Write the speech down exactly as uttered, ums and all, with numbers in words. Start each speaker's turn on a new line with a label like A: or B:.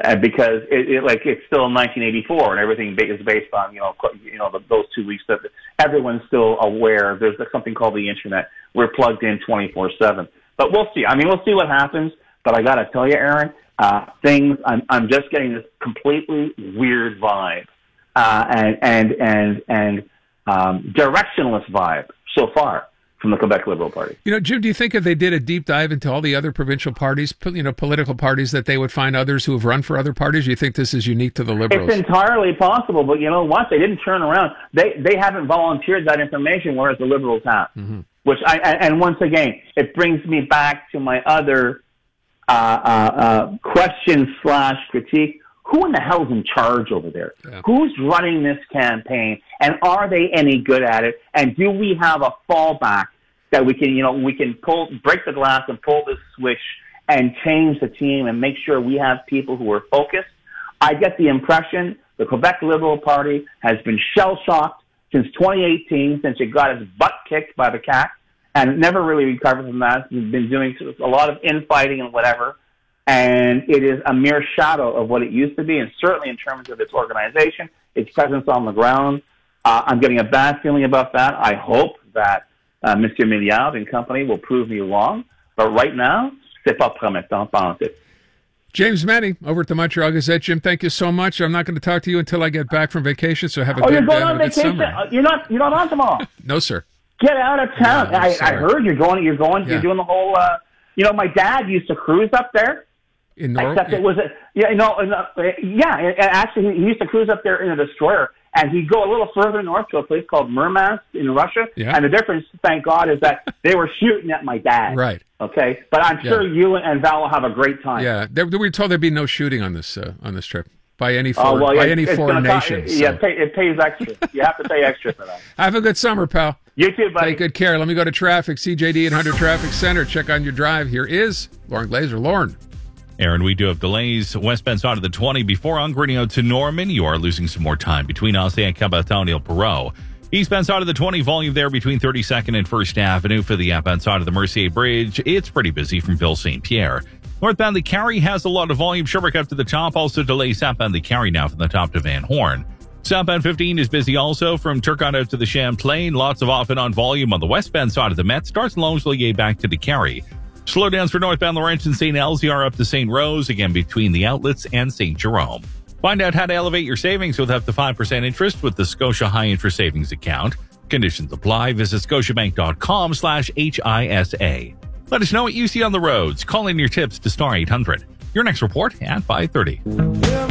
A: uh, because it, it like it's still nineteen eighty-four and everything is based on you know you know the, those two weeks that everyone's still aware. There's something called the internet. We're plugged in twenty-four seven. But we'll see. I mean, we'll see what happens. But I got to tell you, Aaron, uh, things. I'm I'm just getting this completely weird vibe, uh, and and and and um, directionless vibe so far from the Quebec Liberal Party.
B: You know, Jim, do you think if they did a deep dive into all the other provincial parties, you know, political parties, that they would find others who have run for other parties? Do you think this is unique to the Liberals?
A: It's entirely possible, but you know what? They didn't turn around. They they haven't volunteered that information, whereas the Liberals have. Mm-hmm. Which I and once again, it brings me back to my other uh, uh, uh, question slash critique. Who in the hell is in charge over there? Yeah. Who's running this campaign, and are they any good at it? And do we have a fallback that we can, you know, we can pull, break the glass and pull this switch and change the team and make sure we have people who are focused? I get the impression the Quebec Liberal Party has been shell-shocked since twenty eighteen, since it got its butt kicked by the C A Q, and it never really recovered from that. It's been doing a lot of infighting and whatever, and it is a mere shadow of what it used to be, and certainly in terms of its organization, its presence on the ground. Uh, I'm getting a bad feeling about that. I hope that Uh, Mister Milliard and company will prove me wrong, but right now, c'est pas promettant, pantoute.
B: James Meny over at the Montreal Gazette. Jim, thank you so much. I'm not going to talk to you until I get back from vacation, so have a
A: oh,
B: good,
A: you're going
B: uh,
A: on vacation?
B: summer.
A: You're not. You're not on tomorrow.
B: No, sir.
A: Get out of town.
B: No,
A: I, I heard you're going. You're going.
B: Yeah.
A: You're doing the whole. Uh, you know, my dad used to cruise up there.
B: In Norway?
A: Except it was a, yeah, you know, uh, yeah. And actually, he used to cruise up there in a destroyer. And he'd go a little further north to a place called Murmansk in Russia.
B: Yeah.
A: And the difference, thank God, is that they were shooting at my dad.
B: Right.
A: Okay? But I'm sure
B: yeah.
A: you and Val will have a great time.
B: Yeah. They, we were told there'd be no shooting on this uh, on this trip by any foreign,
A: oh, well,
B: by
A: yeah,
B: any foreign
A: cost,
B: nation.
A: Yeah,
B: so.
A: it, pay, it pays extra. You have to pay extra for that.
B: Have a good summer, pal.
A: You too, buddy.
B: Take good care. Let me go to traffic. C J D and Hunter Traffic Center. Check on your drive. Here is Lauren Glazer. Lauren.
C: Aaron, we do have delays westbound side of the twenty before Ungrenio to Norman. You are losing some more time between Alcé and Cabaton El Perot. Eastbound side of the twenty, volume there between thirty-second and First Avenue. For the outbound side of the Mercier Bridge, it's pretty busy from Ville Saint Pierre. Northbound the Carry has a lot of volume. Sherbrooke up to the top. Also delays southbound the Carry now from the top to Van Horn. Southbound fifteen is busy also from Turcotte out to the Champlain. Lots of off and on volume on the westbound side of the Met. Starts Longueuil back to the Carry. Slowdowns for northbound Laurentian Saint Elziar up to Saint Rose, again between the outlets and Saint Jerome. Find out how to elevate your savings with up to five percent interest with the Scotia High Interest Savings Account. Conditions apply. Visit scotiabank.com slash HISA. Let us know what you see on the roads. Call in your tips to star eight hundred. Your next report at five thirty.